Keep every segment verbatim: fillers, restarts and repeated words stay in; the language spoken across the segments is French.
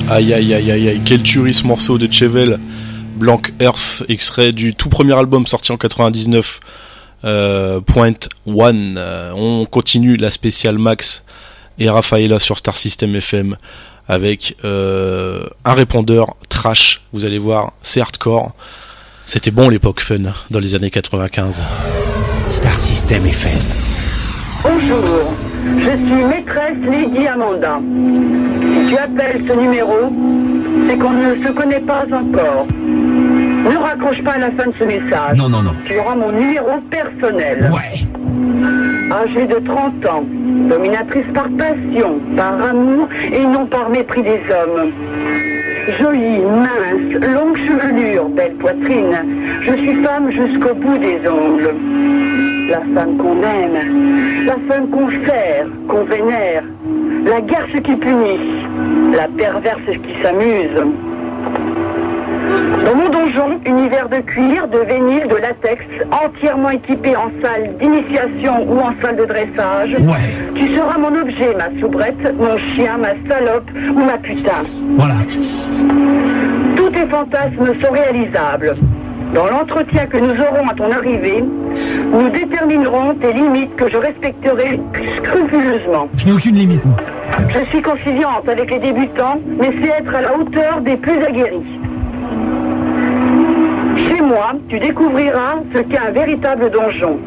Aïe aïe aïe aïe aïe, quel tuerie ce morceau de Chevel, Blank Earth, extrait du tout premier album sorti en quatre-vingt-dix-neuf, euh, Point One. Euh, on continue la spéciale Max et Rafaela sur Star System F M avec euh, un répondeur trash, vous allez voir, c'est hardcore. C'était bon l'époque fun dans les années quatre-vingt-quinze. Star System F M. Bonjour, je suis maîtresse Lady Amanda. Si tu appelles ce numéro, c'est qu'on ne se connaît pas encore. Ne raccroche pas à la fin de ce message. Non, non, non. Tu auras mon numéro personnel. Ouais. Âgée de trente ans, dominatrice par passion, par amour et non par mépris des hommes. Jolie, mince, longue chevelure, belle poitrine. Je suis femme jusqu'au bout des ongles. La femme qu'on aime, la femme qu'on sert, qu'on vénère, la garce qui punit, la perverse qui s'amuse. Dans mon donjon, univers de cuir, de vinyle, de latex, entièrement équipé en salle d'initiation ou en salle de dressage, Ouais. tu seras mon objet, ma soubrette, mon chien, ma salope ou ma putain. Voilà. Tous tes fantasmes sont réalisables. Dans l'entretien que nous aurons à ton arrivée, nous déterminerons tes limites que je respecterai scrupuleusement. Je n'ai aucune limite. moi. Je suis conciliante avec les débutants, mais c'est être à la hauteur des plus aguerris. Chez moi, tu découvriras ce qu'est un véritable donjon.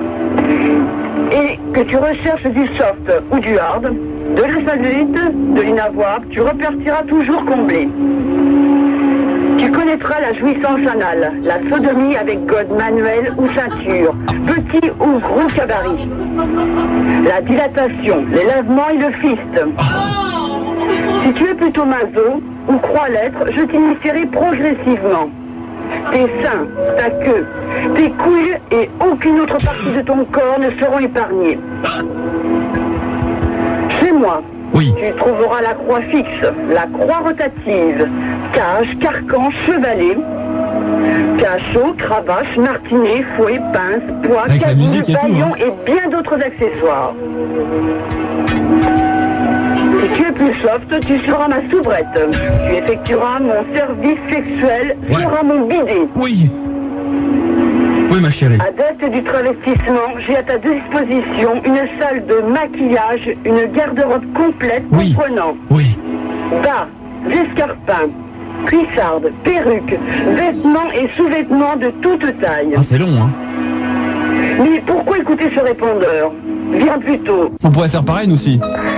Et que tu recherches du soft ou du hard, de l'insolite, de l'inavouable, tu repartiras toujours comblé. Tu connaîtras la jouissance anale, la sodomie avec god manuel ou ceinture, petit ou gros cabaret. La dilatation, les lavements et le fist. Si tu es plutôt maso ou crois l'être, je t'initierai progressivement. Tes seins, ta queue, tes couilles et aucune autre partie de ton corps ne seront épargnées. Chez moi, Oui. tu trouveras la croix fixe, la croix rotative, cage, carcan, chevalet, cachot, cravache, martinet, fouet, pince, poids, Avec la cabine, musique et tout, baillon hein. et bien d'autres accessoires. Si tu es plus soft, tu seras ma soubrette. Tu effectueras mon service sexuel, Ouais. seras mon bidet. Oui. Oui, ma chérie. Adepte du travestissement, j'ai à ta disposition une salle de maquillage, une garde-robe complète Oui. comprenant Oui. bas, escarpins, cuissardes, perruques, vêtements et sous-vêtements de toute taille. Ah, c'est long, hein. Mais pourquoi écouter ce répondeur? Viens plutôt. On pourrait faire pareil, nous aussi.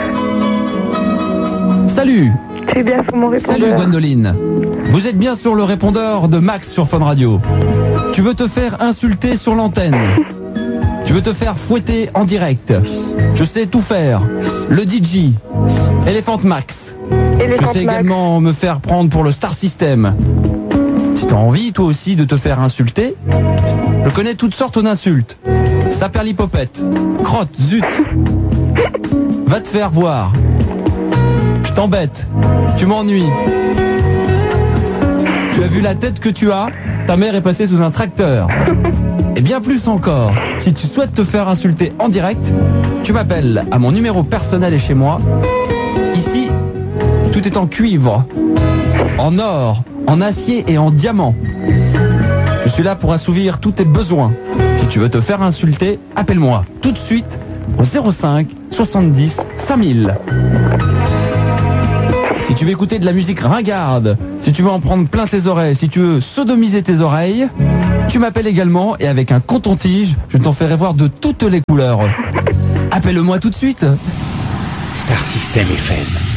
Salut. C'est bien sur mon répondeur. Salut Gwendoline. Vous êtes bien sur le répondeur de Max sur Fun Radio. Tu veux te faire insulter sur l'antenne. Tu veux te faire fouetter en direct. Je sais tout faire. Le D J. Elephant Max. Elephant Je sais Max. également me faire prendre pour le Star System. Si t'as envie, toi aussi, de te faire insulter, je connais toutes sortes d'insultes. Saperlipopette. Crotte, zut. Va te faire voir. Je t'embête. Tu m'ennuies. Tu as vu la tête que tu as? Ta mère est passée sous un tracteur. Et bien plus encore, si tu souhaites te faire insulter en direct, tu m'appelles à mon numéro personnel et chez moi. Ici, tout est en cuivre, en or, en acier et en diamant. Je suis là pour assouvir tous tes besoins. Si tu veux te faire insulter, appelle-moi tout de suite au zéro cinq soixante-dix cinq mille. Si tu veux écouter de la musique ringarde, si tu veux en prendre plein tes oreilles, si tu veux sodomiser tes oreilles, tu m'appelles également et avec un coton-tige, je t'en ferai voir de toutes les couleurs. Appelle-moi tout de suite. Star System F M.